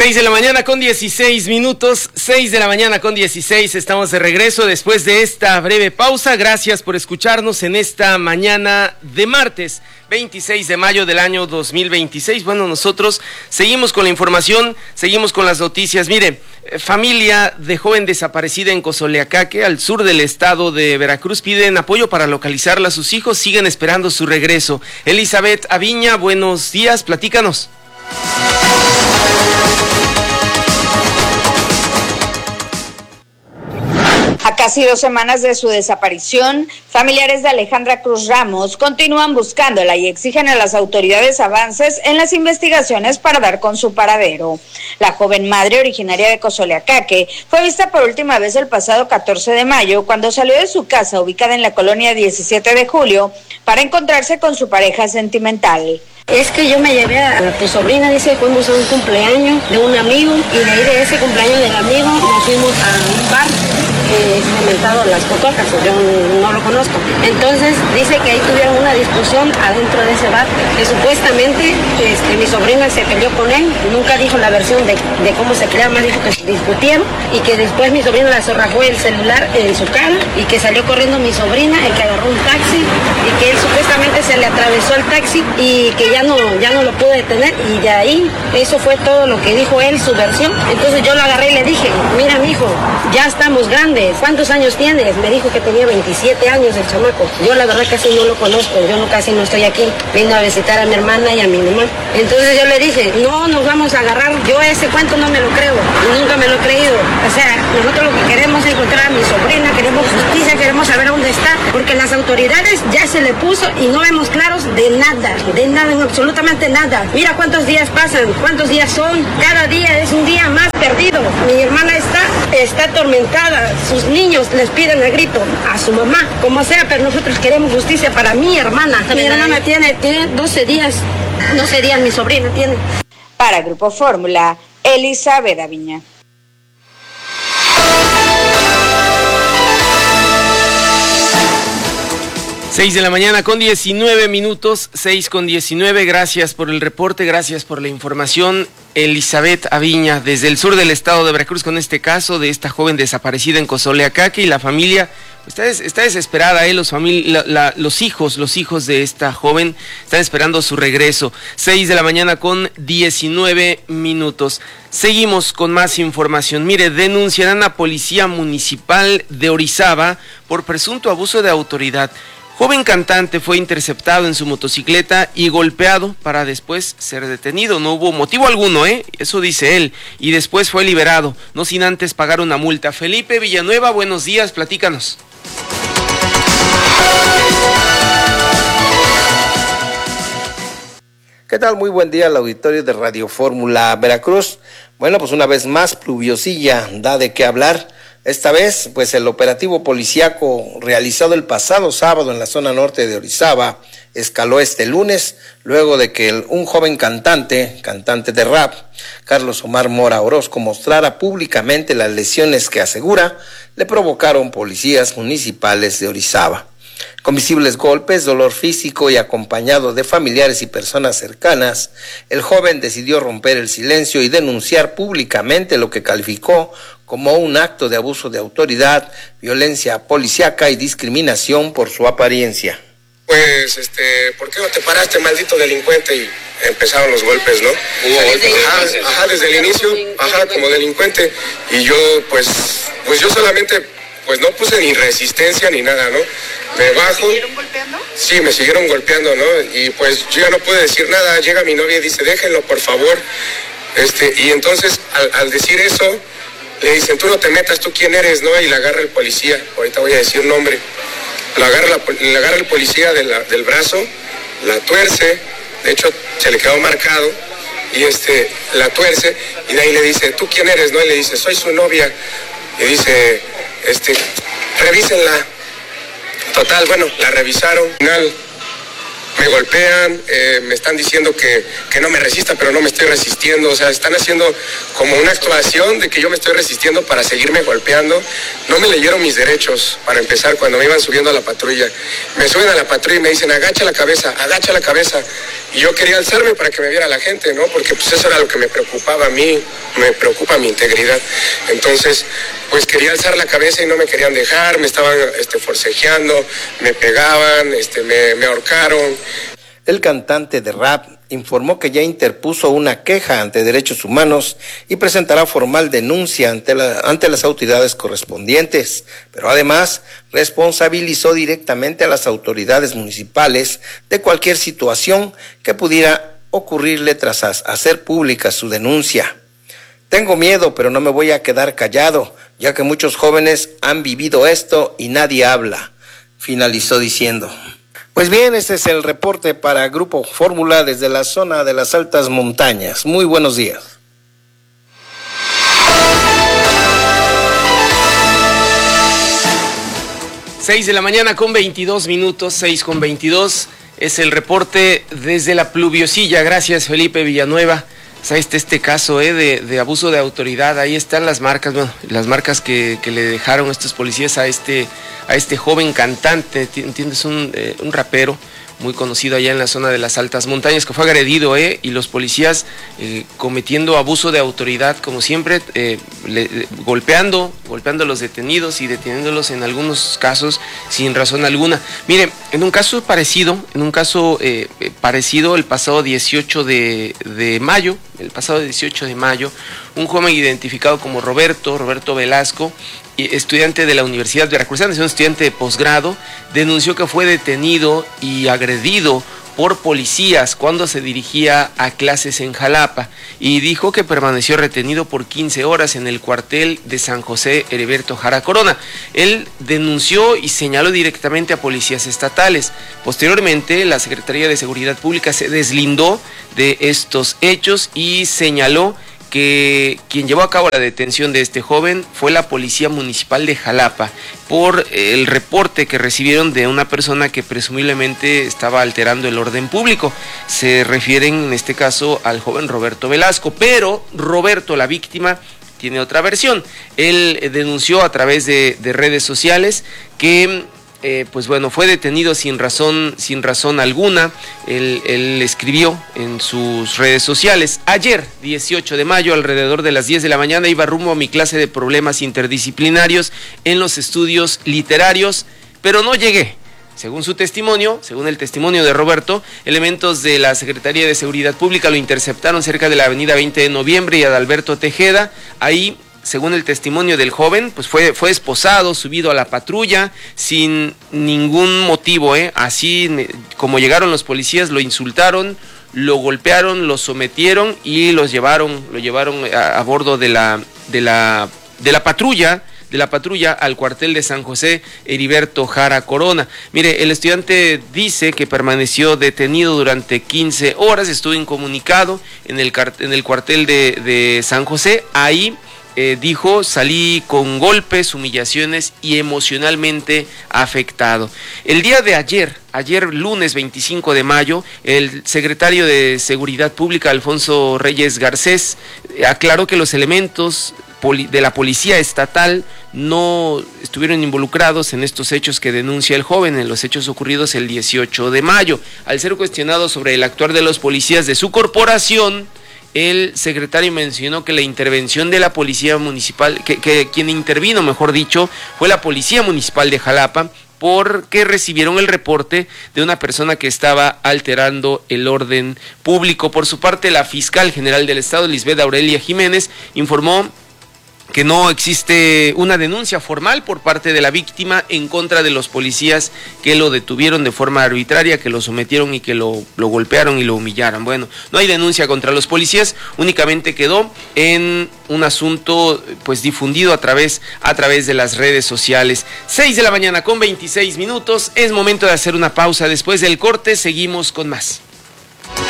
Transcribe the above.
6 de la mañana con 16 minutos, 6 de la mañana con 16, estamos de regreso después de esta breve pausa. Gracias por escucharnos en esta mañana de martes 26 de mayo del año 2026. Bueno, nosotros seguimos con la información, seguimos con las noticias. Mire, familia de joven desaparecida en Cozoleacaque, al sur del estado de Veracruz, piden apoyo para localizarla. Sus hijos siguen esperando su regreso. Elizabeth Aviña, buenos días, platícanos. A casi 2 semanas de su desaparición, familiares de Alejandra Cruz Ramos continúan buscándola y exigen a las autoridades avances en las investigaciones para dar con su paradero. La joven madre, originaria de Cozoleacaque, fue vista por última vez el pasado 14 de mayo cuando salió de su casa ubicada en la colonia 17 de julio para encontrarse con su pareja sentimental. Es que yo me llevé a tu sobrina, dice, fuimos a un cumpleaños de un amigo y de ahí de ese cumpleaños del amigo nos fuimos a un bar inventado Las Cotocas, yo no lo conozco. Entonces dice que ahí tuvieron una discusión adentro de ese bar, que supuestamente mi sobrina se peleó con él, nunca dijo la versión de cómo se creaba, más dijo que discutieron y que después mi sobrina le zorrajó el celular en su cara y que salió corriendo mi sobrina, el que agarró un taxi y que él supuestamente se le atravesó el taxi y que ya no lo pudo detener y de ahí eso fue todo lo que dijo él, su versión. Entonces yo lo agarré y le dije, mira mijo, ya estamos grandes, ¿cuántos años tienes? Me dijo que tenía 27 años el chamaco. Yo la verdad casi no lo conozco, yo casi no estoy aquí, vine a visitar a mi hermana y a mi mamá. Entonces yo le dije, no nos vamos a agarrar, yo ese cuento no me lo creo, y nunca me lo he creído. O sea, nosotros lo que queremos es encontrar a mi sobrina, queremos justicia, queremos saber dónde está, porque las autoridades ya se le puso y no vemos claros de nada, absolutamente nada. Mira cuántos días pasan, cuántos días son, cada día es un día más perdido. Mi hermana está atormentada, sus niños les piden a grito a su mamá, como sea, pero nosotros queremos justicia para mi hermana. Mi hermana tiene 12 días mi sobrina tiene. Para Grupo Fórmula, Elizabeth Aviña. Seis de la mañana con 19 minutos, 6:19, gracias por el reporte, gracias por la información. Elizabeth Aviña, desde el sur del estado de Veracruz, con este caso de esta joven desaparecida en Cozoleacaque, y la familia está desesperada, los hijos de esta joven están esperando su regreso. 6 de la mañana con 19 minutos. Seguimos con más información. Mire, denunciarán a Policía Municipal de Orizaba por presunto abuso de autoridad. Joven cantante fue interceptado en su motocicleta y golpeado para después ser detenido. No hubo motivo alguno, eso dice él, y después fue liberado, no sin antes pagar una multa. Felipe Villanueva, buenos días, platícanos. ¿Qué tal? Muy buen día al auditorio de Radio Fórmula Veracruz. Bueno, pues una vez más, pluviosilla da de qué hablar. Esta vez, pues el operativo policíaco realizado el pasado sábado en la zona norte de Orizaba escaló este lunes, luego de que un joven cantante de rap, Carlos Omar Mora Orozco, mostrara públicamente las lesiones que asegura le provocaron policías municipales de Orizaba. Con visibles golpes, dolor físico y acompañado de familiares y personas cercanas, el joven decidió romper el silencio y denunciar públicamente lo que calificó como un acto de abuso de autoridad, violencia policíaca y discriminación por su apariencia. Pues, ¿por qué no te paraste, maldito delincuente? Y empezaron los golpes, ¿no? Desde el inicio, como delincuente. Y yo, pues yo solamente, no puse ni resistencia ni nada, ¿no? Me bajo. ¿Me siguieron golpeando? Sí, me siguieron golpeando, ¿no? Y pues yo ya no pude decir nada. Llega mi novia y dice, déjenlo, por favor. Y entonces, al decir eso, le dicen, tú no te metas, ¿tú quién eres, no? Y la agarra el policía, ahorita voy a decir nombre. Le agarra el policía del brazo, la tuerce, de hecho se le quedó marcado, y la tuerce, y de ahí le dice, ¿tú quién eres, no? Y le dice, soy su novia. Y dice, revísenla. Total, bueno, la revisaron. Al final me golpean, me están diciendo que no me resista, pero no me estoy resistiendo. O sea, están haciendo como una actuación de que yo me estoy resistiendo para seguirme golpeando. No me leyeron mis derechos, para empezar, cuando me iban subiendo a la patrulla. Me suben a la patrulla y me dicen, agacha la cabeza. y yo quería alzarme para que me viera la gente, ¿no? Porque pues eso era lo que me preocupaba a mí, me preocupa mi integridad. Entonces, pues quería alzar la cabeza y no me querían dejar, me estaban forcejeando, me pegaban, me ahorcaron. El cantante de rap informó que ya interpuso una queja ante Derechos Humanos y presentará formal denuncia ante las autoridades correspondientes, pero además responsabilizó directamente a las autoridades municipales de cualquier situación que pudiera ocurrirle tras hacer pública su denuncia. Tengo miedo, pero no me voy a quedar callado, ya que muchos jóvenes han vivido esto y nadie habla, finalizó diciendo. Pues bien, este es el reporte para Grupo Fórmula desde la zona de las altas montañas. Muy buenos días. 6 de la mañana con 22 minutos, 6 con 22, es el reporte desde la pluviosilla. Gracias, Felipe Villanueva. O sea, este caso de abuso de autoridad, ahí están las marcas, bueno, las marcas que le dejaron estos policías a este joven cantante, ¿entiendes? Un rapero muy conocido allá en la zona de las altas montañas, que fue agredido, y los policías cometiendo abuso de autoridad, como siempre, golpeando a los detenidos y deteniéndolos en algunos casos sin razón alguna. Mire, en un caso parecido, el pasado 18 de mayo, un joven identificado como Roberto Velasco, estudiante de la Universidad Veracruzana, es un estudiante de posgrado, denunció que fue detenido y agredido por policías cuando se dirigía a clases en Jalapa, y dijo que permaneció retenido por 15 horas en el cuartel de San José Heriberto Jara Corona. Él denunció y señaló directamente a policías estatales. Posteriormente, la Secretaría de Seguridad Pública se deslindó de estos hechos y señaló que quien llevó a cabo la detención de este joven fue la Policía Municipal de Jalapa por el reporte que recibieron de una persona que presumiblemente estaba alterando el orden público. Se refieren en este caso al joven Roberto Velasco, pero Roberto, la víctima, tiene otra versión. Él denunció a través de redes sociales que fue detenido sin razón alguna. Él escribió en sus redes sociales: ayer, 18 de mayo, alrededor de las 10 de la mañana, iba rumbo a mi clase de problemas interdisciplinarios en los estudios literarios, pero no llegué. Según el testimonio de Roberto, elementos de la Secretaría de Seguridad Pública lo interceptaron cerca de la avenida 20 de noviembre y Adalberto Tejeda. Ahí, según el testimonio del joven, pues fue esposado, subido a la patrulla sin ningún motivo, Así como llegaron los policías, lo insultaron, lo golpearon, lo sometieron y lo llevaron a bordo de la patrulla al cuartel de San José Heriberto Jara Corona. Mire, el estudiante dice que permaneció detenido durante 15 horas, estuvo incomunicado en el cuartel de San José. Ahí dijo: salí con golpes, humillaciones y emocionalmente afectado. El día de ayer lunes 25 de mayo, el secretario de Seguridad Pública, Alfonso Reyes Garcés, aclaró que los elementos de la policía estatal no estuvieron involucrados en estos hechos que denuncia el joven, en los hechos ocurridos el 18 de mayo. Al ser cuestionado sobre el actuar de los policías de su corporación, el secretario mencionó que la intervención de la policía municipal, que quien intervino, mejor dicho, fue la Policía Municipal de Jalapa, porque recibieron el reporte de una persona que estaba alterando el orden público. Por su parte, la fiscal general del estado, Lisbeth Aurelia Jiménez, informó que no existe una denuncia formal por parte de la víctima en contra de los policías que lo detuvieron de forma arbitraria, que lo sometieron y que lo golpearon y lo humillaron. Bueno, no hay denuncia contra los policías, únicamente quedó en un asunto pues difundido a través de las redes sociales. 6 de la mañana con 26 minutos, es momento de hacer una pausa. Después del corte seguimos con más.